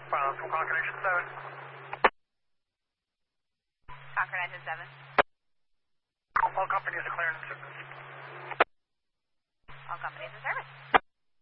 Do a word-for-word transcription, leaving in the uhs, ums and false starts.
Pilot from Concord Engine seven. Concord Engine seven. All companies are clearing service. All companies in service.